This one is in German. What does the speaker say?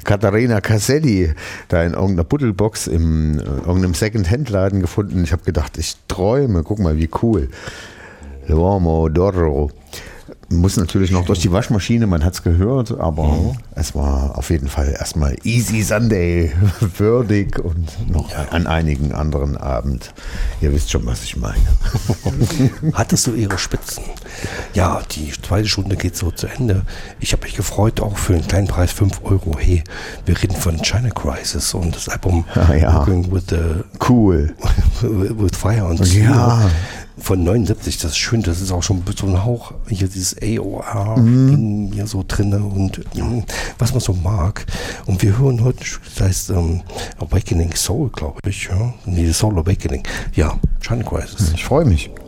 Katharina Casselli da in irgendeiner Buddelbox in irgendeinem Second-Hand-Laden gefunden. Ich habe gedacht, ich träume, guck mal, wie cool. L'uomo d'oro. Muss natürlich noch durch die Waschmaschine, man hat es gehört, aber es war auf jeden Fall erstmal Easy Sunday würdig und noch an einigen anderen Abend. Ihr wisst schon, was ich meine. Hattest du ihre Spitzen? Ja, die zweite Stunde geht so zu Ende. Ich habe mich gefreut, auch für einen kleinen Preis, 5 Euro. Hey, wir reden von China Crisis und das Album Working with cool. with Fire und Steel. Ja. Von 79, das ist schön, das ist auch schon so ein Hauch, hier dieses AOR hier so drin und was man so mag. Und wir hören heute, das heißt Awakening Soul, glaube ich. Ja? Nee, Soul Awakening. Ja, China Crisis. Ich freue mich.